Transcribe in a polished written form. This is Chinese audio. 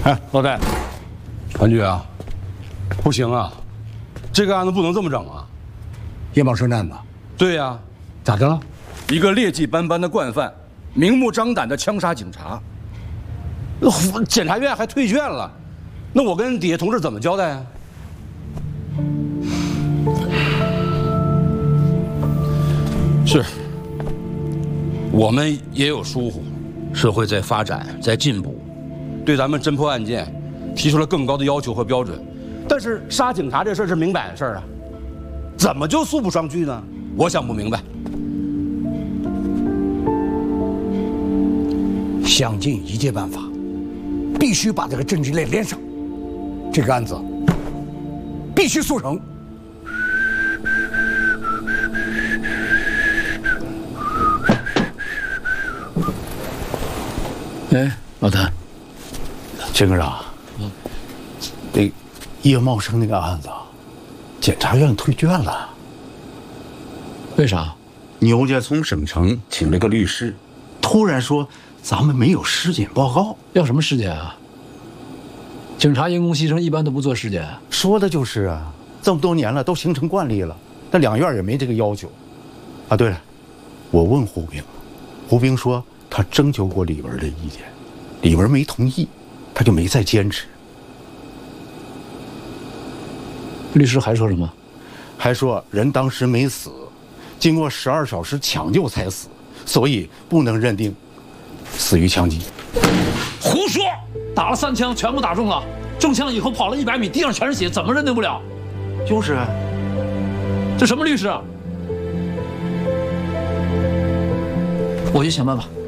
哎，老戴， 韩局啊，不行啊，这个案子不能这么整啊！ 叶茂生案子， 对呀， 咋的了？ 一个劣迹斑斑的惯犯，明目张胆的枪杀警察，检察院还退卷了，那我跟底下同志怎么交代啊？是，我们也有疏忽，社会在发展，在进步，对咱们侦破案件提出了更高的要求和标准。但是杀警察这事儿是明摆的事儿啊，怎么就诉不上去呢？我想不明白。 想尽一切办法，必须把这个证据链连上，这个案子必须速成。 哎，老谭， 秦科长，这叶茂生那个案子，检察院退卷了。 为啥？ 牛家从省城请了个律师，突然说咱们没有尸检报告。 要什么尸检啊？警察因公牺牲一般都不做尸检。 说的就是啊，这么多年了都形成惯例了，但两院也没这个要求。啊，对了，我问胡兵，胡兵说他征求过李文的意见，李文没同意，他就没再坚持。 律师还说什么？ 还说人当时没死，经过12小时抢救才死，所以不能认定死于枪击。 胡说！打了3枪，全部打中了，中枪以后跑了100米，地上全是血，怎么认定不了？ 就是啊， 这什么律师啊？我去想办法。